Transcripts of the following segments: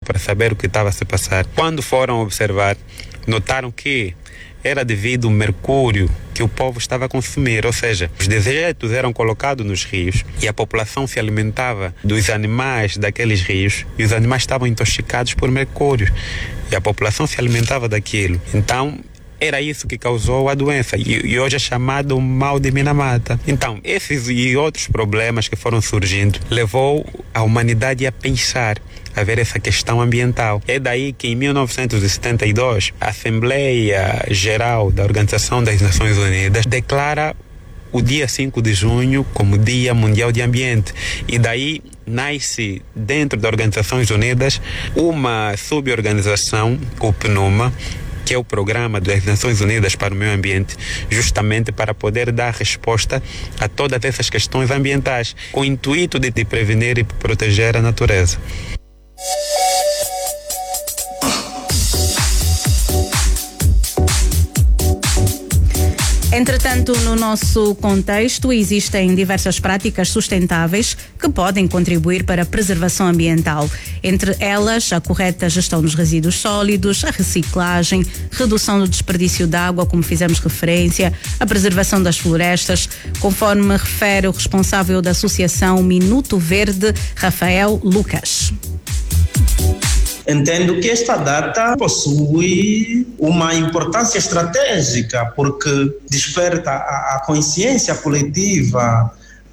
para saber o que estava a se passar. Quando foram observar, notaram que era devido ao mercúrio que o povo estava a consumir, ou seja, os dejetos eram colocados nos rios e a população se alimentava dos animais daqueles rios e os animais estavam intoxicados por mercúrio e a população se alimentava daquilo. Então, era isso que causou a doença e hoje é chamado mal de Minamata. Então, esses e outros problemas que foram surgindo levou a humanidade a pensar, a ver essa questão ambiental. É daí que em 1972 a Assembleia Geral da Organização das Nações Unidas declara o dia 5 de junho como Dia Mundial de Ambiente. E daí nasce dentro das Organizações Unidas uma suborganização, o PNUMA, que é o Programa das Nações Unidas para o Meio Ambiente, justamente para poder dar resposta a todas essas questões ambientais, com o intuito de prevenir e proteger a natureza. Entretanto, no nosso contexto, existem diversas práticas sustentáveis que podem contribuir para a preservação ambiental. Entre elas, a correta gestão dos resíduos sólidos, a reciclagem, redução do desperdício de água, como fizemos referência, a preservação das florestas, conforme refere o responsável da Associação Minuto Verde, Rafael Lucas. Entendo que esta data possui uma importância estratégica porque desperta a consciência coletiva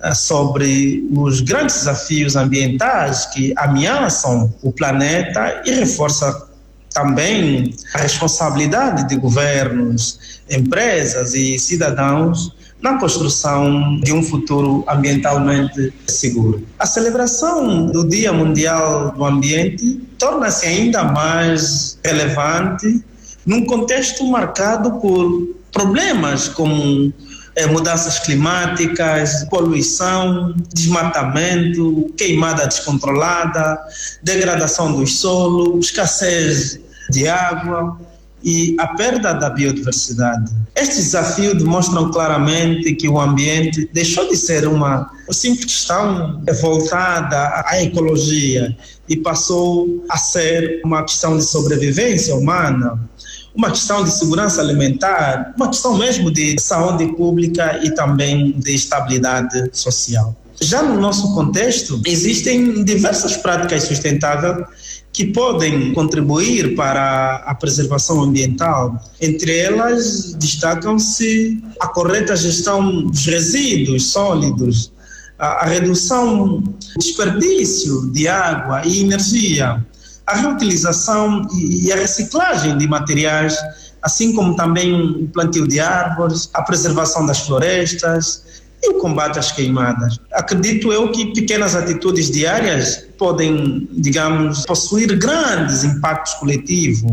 sobre os grandes desafios ambientais que ameaçam o planeta e reforça também a responsabilidade de governos, empresas e cidadãos na construção de um futuro ambientalmente seguro. A celebração do Dia Mundial do Ambiente torna-se ainda mais relevante num contexto marcado por problemas como mudanças climáticas, poluição, desmatamento, queimada descontrolada, degradação do solo, escassez de água e a perda da biodiversidade. Estes desafios demonstram claramente que o ambiente deixou de ser uma simples questão voltada à ecologia e passou a ser uma questão de sobrevivência humana, uma questão de segurança alimentar, uma questão mesmo de saúde pública e também de estabilidade social. Já no nosso contexto, existem diversas práticas sustentáveis que podem contribuir para a preservação ambiental. Entre elas, destacam-se a correta gestão dos resíduos sólidos, a redução do desperdício de água e energia, a reutilização e a reciclagem de materiais, assim como também o plantio de árvores, a preservação das florestas e o combate às queimadas. Acredito eu que pequenas atitudes diárias podem, possuir grandes impactos coletivos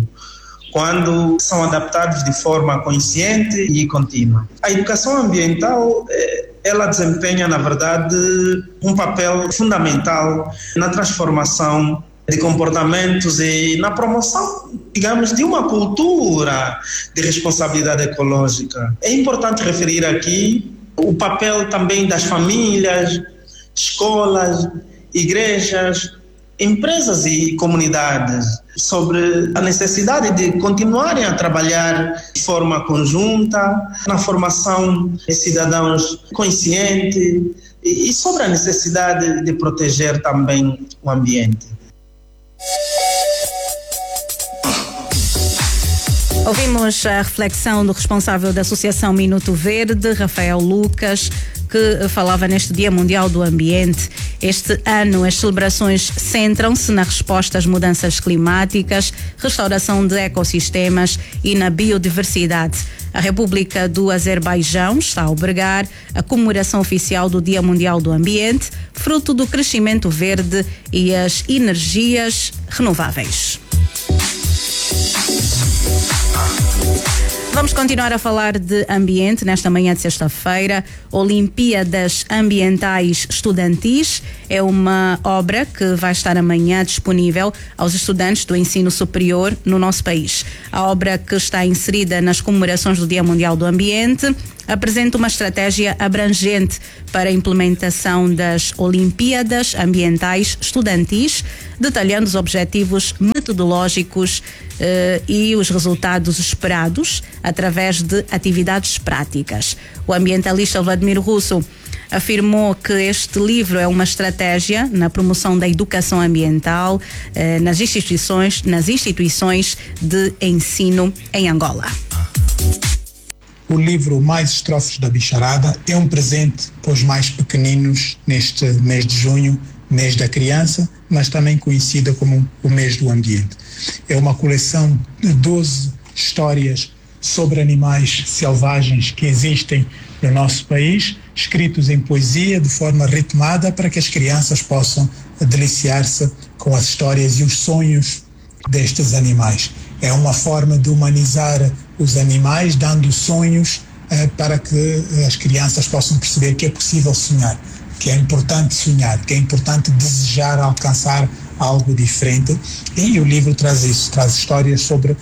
quando são adaptados de forma consciente e contínua. A educação ambiental, ela desempenha, na verdade, um papel fundamental na transformação de comportamentos e na promoção, de uma cultura de responsabilidade ecológica. É importante referir aqui o papel também das famílias, escolas, igrejas, empresas e comunidades sobre a necessidade de continuarem a trabalhar de forma conjunta na formação de cidadãos conscientes e sobre a necessidade de proteger também o ambiente. Ouvimos a reflexão do responsável da Associação Minuto Verde, Rafael Lucas, que falava neste Dia Mundial do Ambiente. Este ano as celebrações centram-se na resposta às mudanças climáticas, restauração de ecossistemas e na biodiversidade. A República do Azerbaijão está a albergar a comemoração oficial do Dia Mundial do Ambiente, fruto do crescimento verde e as energias renováveis. Vamos continuar a falar de ambiente nesta manhã de sexta-feira. Olimpíadas Ambientais Estudantis é uma obra que vai estar amanhã disponível aos estudantes do ensino superior no nosso país. A obra, que está inserida nas comemorações do Dia Mundial do Ambiente, apresenta uma estratégia abrangente para a implementação das Olimpíadas Ambientais Estudantis, detalhando os objetivos metodológicos e os resultados esperados através de atividades práticas. O ambientalista Vladimir Russo afirmou que este livro é uma estratégia na promoção da educação ambiental nas instituições de ensino em Angola. O livro Mais Estrofes da Bicharada é um presente para os mais pequeninos neste mês de junho, mês da criança, mas também conhecida como o mês do ambiente. É uma coleção de 12 histórias sobre animais selvagens que existem no nosso país, escritos em poesia de forma ritmada para que as crianças possam deliciar-se com as histórias e os sonhos destes animais. É uma forma de humanizar os animais, dando sonhos para que as crianças possam perceber que é possível sonhar, que é importante sonhar, que é importante desejar alcançar algo diferente. E o livro traz isso, traz histórias sobre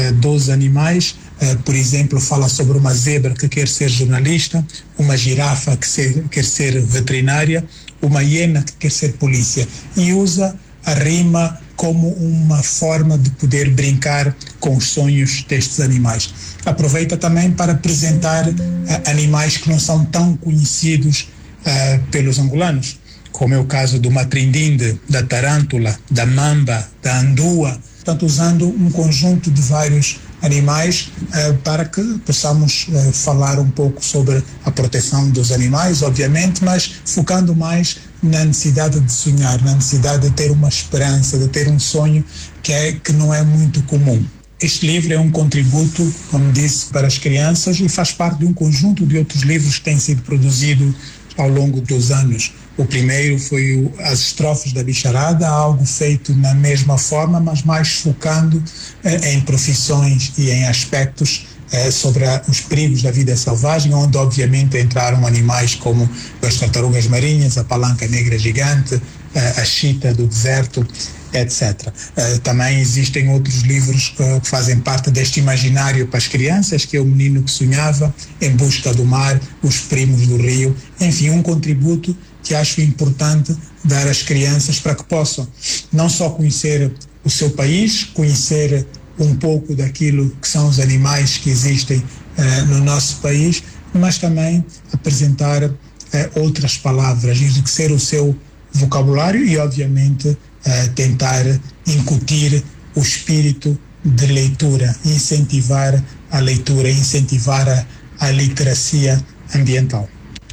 12 animais. Por exemplo, fala sobre uma zebra que quer ser jornalista, uma girafa que quer ser veterinária, uma hiena que quer ser polícia, e usa a rima como uma forma de poder brincar com os sonhos destes animais. Aproveita também para apresentar animais que não são tão conhecidos pelos angolanos, como é o caso do matrindinde, da tarântula, da mamba, da andua, portanto usando um conjunto de vários animais para que possamos falar um pouco sobre a proteção dos animais, obviamente, mas focando mais na necessidade de sonhar, na necessidade de ter uma esperança, de ter um sonho que não é muito comum. Este livro é um contributo, como disse, para as crianças e faz parte de um conjunto de outros livros que têm sido produzidos ao longo dos anos. O primeiro foi As Estrofes da Bicharada, algo feito na mesma forma, mas mais focando em profissões e em aspectos sobre os perigos da vida selvagem, onde obviamente entraram animais como as tartarugas marinhas, a palanca negra gigante, a chita do deserto, etc. Também existem outros livros que fazem parte deste imaginário para as crianças, que é O Menino que Sonhava, Em Busca do Mar, Os Primos do Rio, enfim, um contributo que acho importante dar às crianças para que possam não só conhecer o seu país, conhecer um pouco daquilo que são os animais que existem no nosso país, mas também apresentar outras palavras, enriquecer o seu vocabulário e, obviamente, tentar incutir o espírito de leitura, incentivar a leitura, incentivar a literacia ambiental.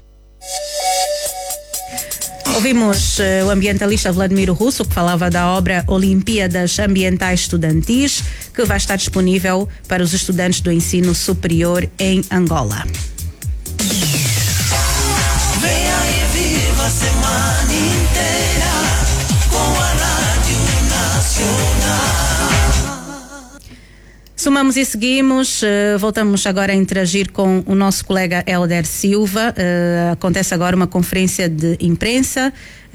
Ouvimos o ambientalista Vladimir Russo, que falava da obra Olimpíadas Ambientais Estudantis, que vai estar disponível para os estudantes do ensino superior em Angola. Venha e viva a semana inteira com a Rádio Nacional. Somamos e seguimos, voltamos agora a interagir com o nosso colega Hélder Silva. Acontece agora uma conferência de imprensa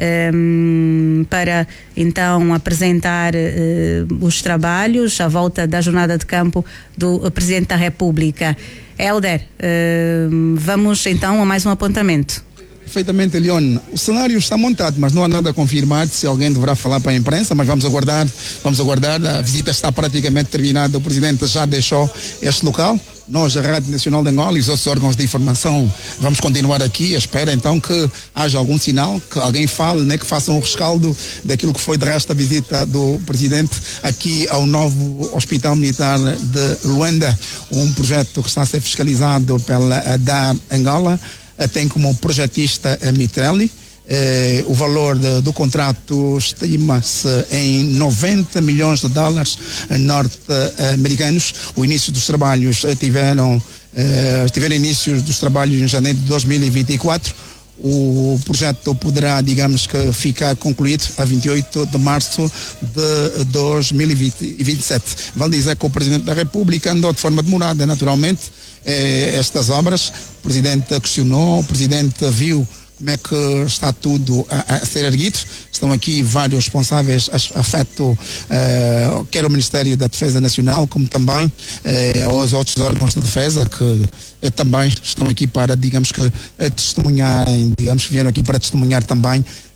para então apresentar os trabalhos à volta da jornada de campo do Presidente da República. Hélder, vamos então a mais um apontamento. Perfeitamente, Leone. O cenário está montado, mas não há nada confirmado se alguém deverá falar para a imprensa, mas vamos aguardar. A visita está praticamente terminada. O Presidente já deixou este local. Nós, a Rádio Nacional de Angola e os outros órgãos de informação, vamos continuar aqui à espera então que haja algum sinal, que alguém fale, né, que faça um rescaldo daquilo que foi de resto a visita do Presidente aqui ao novo Hospital Militar de Luanda, um projeto que está a ser fiscalizado pela DAR Angola. Tem como projetista Mitrelli. O valor do contrato estima-se em 90 milhões de dólares norte-americanos. O início dos trabalhos tiveram início dos trabalhos em janeiro de 2024. O projeto poderá, digamos que, ficar concluído a 28 de março de 2027. Vale dizer que o Presidente da República andou de forma demorada, naturalmente, estas obras. O Presidente questionou, o Presidente viu como é que está tudo a ser erguido. Estão aqui vários responsáveis afeto quer o Ministério da Defesa Nacional, como também aos outros órgãos de defesa que também estão aqui para, digamos que, testemunharem, digamos que vieram aqui para testemunhar também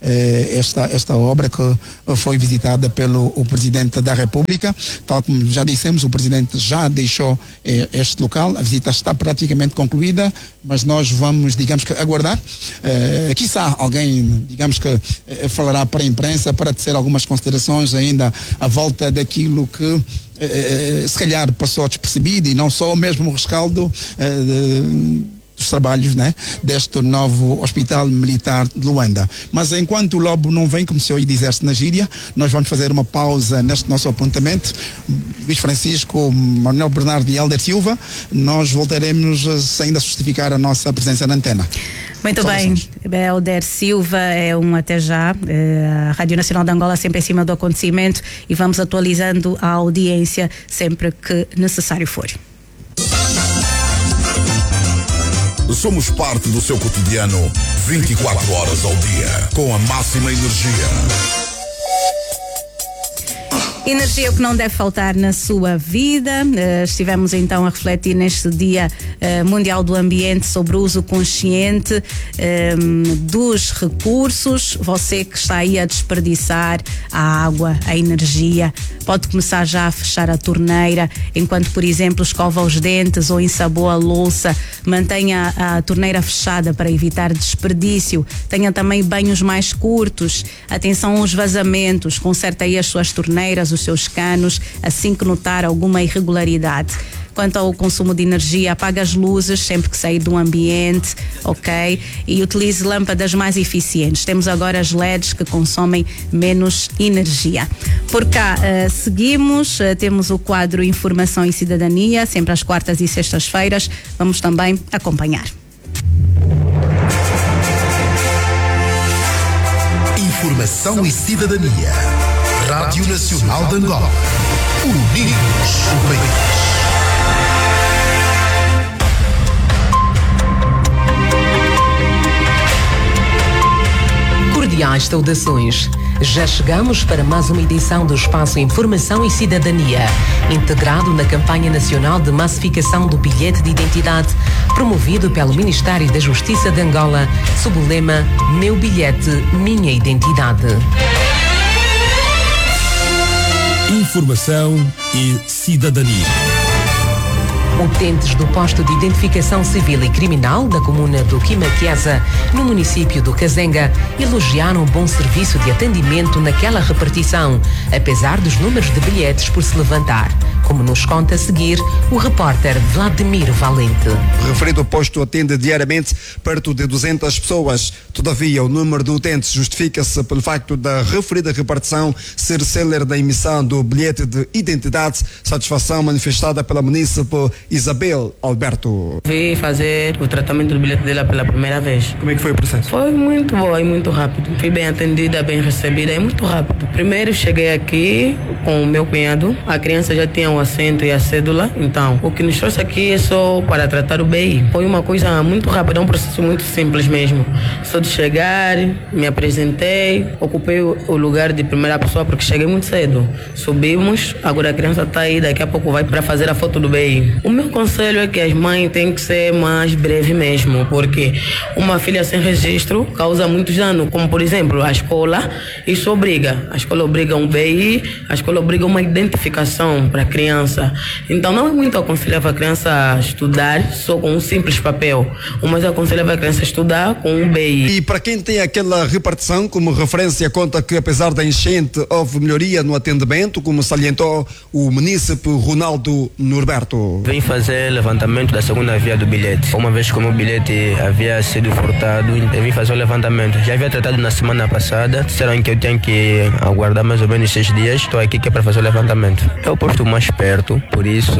esta obra que foi visitada pelo Presidente da República. Tal como já dissemos, o Presidente já deixou este local, a visita está praticamente concluída, mas nós vamos, digamos que, aguardar. Quiçá alguém, digamos que, falará para a imprensa para tecer algumas considerações ainda à volta daquilo que se calhar passou despercebido, e não só mesmo o rescaldo dos trabalhos, né, deste novo Hospital Militar de Luanda. Mas enquanto o lobo não vem, como se eu ia dizer-se na gíria, nós vamos fazer uma pausa neste nosso apontamento. Luís Francisco, Manuel Bernardo e Helder Silva, nós voltaremos ainda a justificar a nossa presença na antena. Muito bem, Helder Silva, até já. A Rádio Nacional de Angola sempre em cima do acontecimento, e vamos atualizando a audiência sempre que necessário for. Somos parte do seu cotidiano 24 horas ao dia, com a máxima energia. Energia é o que não deve faltar na sua vida. Estivemos então a refletir neste Dia Mundial do Ambiente sobre o uso consciente dos recursos. Você que está aí a desperdiçar a água, a energia, pode começar já a fechar a torneira enquanto, por exemplo, escova os dentes ou ensaboa a louça. Mantenha a torneira fechada para evitar desperdício. Tenha também banhos mais curtos. Atenção aos vazamentos. Conserte aí as suas torneiras, os seus canos, assim que notar alguma irregularidade. Quanto ao consumo de energia, apague as luzes sempre que sair do ambiente, ok? E utilize lâmpadas mais eficientes. Temos agora as LEDs que consomem menos energia. Por cá, seguimos, temos o quadro Informação e Cidadania, sempre às quartas e sextas-feiras. Vamos também acompanhar. Informação e Cidadania. Rádio Nacional de Angola. Unidos o país. Cordiais saudações. Já chegamos para mais uma edição do Espaço Informação e Cidadania, integrado na campanha nacional de massificação do bilhete de identidade, promovido pelo Ministério da Justiça de Angola, sob o lema Meu Bilhete, Minha Identidade. Informação e Cidadania. Utentes do posto de identificação civil e criminal da comuna do Quimaqueza, no município do Kazenga, elogiaram o bom serviço de atendimento naquela repartição, apesar dos números de bilhetes por se levantar, como nos conta a seguir o repórter Vladimir Valente. O referido posto atende diariamente perto de 200 pessoas. Todavia, o número de utentes justifica-se pelo facto da referida repartição ser célere da emissão do bilhete de identidade, satisfação manifestada pela munícipe Isabel Alberto. Vi fazer o tratamento do bilhete dela pela primeira vez. Como é que foi o processo? Foi muito bom e muito rápido. Fui bem atendida, bem recebida e muito rápido. Primeiro cheguei aqui com o meu cunhado. A criança já tinha o assento e a cédula. Então, o que nos trouxe aqui é só para tratar o BI. Foi uma coisa muito rápida, um processo muito simples mesmo. Só de chegar, me apresentei, ocupei o lugar de primeira pessoa porque cheguei muito cedo. Subimos, agora a criança está aí, daqui a pouco vai para fazer a foto do BI. O meu conselho é que as mães têm que ser mais breves mesmo, porque uma filha sem registro causa muito dano, como por exemplo a escola, isso obriga. A escola obriga um BI, a escola obriga uma identificação para a criança. Então não é muito aconselhável a criança estudar só com um simples papel, mas é aconselhável a criança estudar com um BI. E para quem tem aquela repartição como referência, conta que apesar da enchente houve melhoria no atendimento, como salientou o munícipe Ronaldo Norberto. Vim fazer levantamento da segunda via do bilhete. Uma vez que o meu bilhete havia sido furtado, eu vim fazer o levantamento. Já havia tratado na semana passada, disseram que eu tinha que aguardar mais ou menos 6 dias. Estou aqui que é para fazer o levantamento. É o posto mais perto, por isso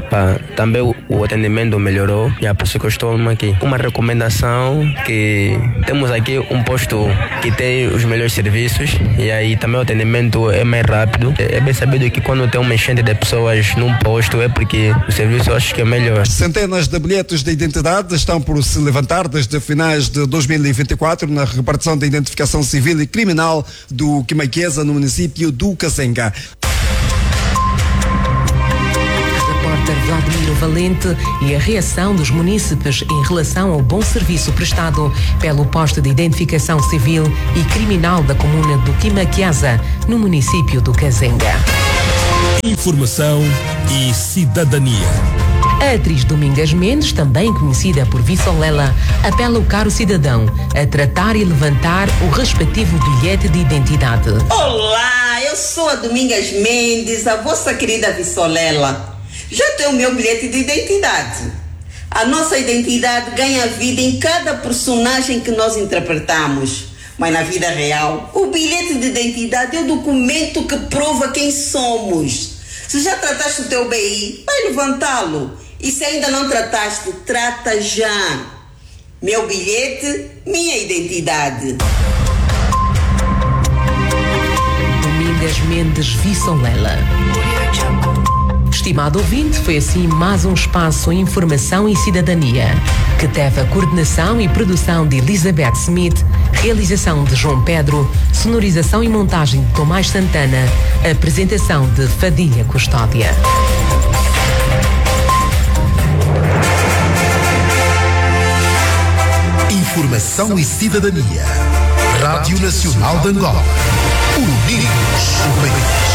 também o atendimento melhorou e é por isso que eu estou aqui. Uma recomendação que temos aqui um posto que tem os melhores serviços e aí também o atendimento é mais rápido. É bem sabido que quando tem uma enchente de pessoas num posto é porque o serviço eu acho que é melhor. Centenas de bilhetes de identidade estão por se levantar desde finais de 2024 na repartição de identificação civil e criminal do Quimaqueza, no município do Kazenga. Repórter Vladimir valente e a reação dos munícipes em relação ao bom serviço prestado pelo posto de identificação civil e criminal da comuna do Quimaquiasa, no município do Kazenga. Informação e cidadania. A atriz Domingas Mendes, também conhecida por Vissolela, apela ao caro cidadão a tratar e levantar o respectivo bilhete de identidade. Olá, eu sou a Domingas Mendes, a vossa querida Vissolela. Já tenho o meu bilhete de identidade. A nossa identidade ganha vida em cada personagem que nós interpretamos. Mas na vida real, o bilhete de identidade é o documento que prova quem somos. Se já trataste o teu BI, vai levantá-lo. E se ainda não trataste, trata já. Meu bilhete, minha identidade. Domingas Mendes Vissolela. Estimado ouvinte, foi assim mais um espaço em informação e cidadania, que teve a coordenação e produção de Elizabeth Smith, realização de João Pedro, sonorização e montagem de Tomás Santana, apresentação de Fadilha Custódia. Informação e cidadania. Rádio Nacional de Angola. Unidos o país.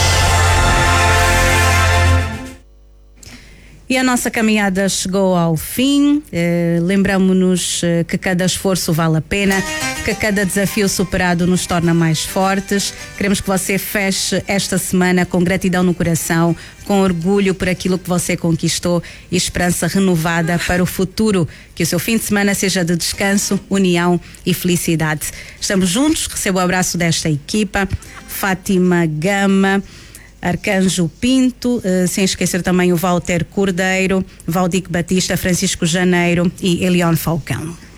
E a nossa caminhada chegou ao fim. Lembramos-nos que cada esforço vale a pena, que cada desafio superado nos torna mais fortes. Queremos que você feche esta semana com gratidão no coração, com orgulho por aquilo que você conquistou e esperança renovada para o futuro. Que o seu fim de semana seja de descanso, união e felicidade. Estamos juntos, recebo o abraço desta equipa: Fátima Gama, Arcanjo Pinto, sem esquecer também o Walter Cordeiro, Valdique Batista, Francisco Janeiro e Elione Falcão.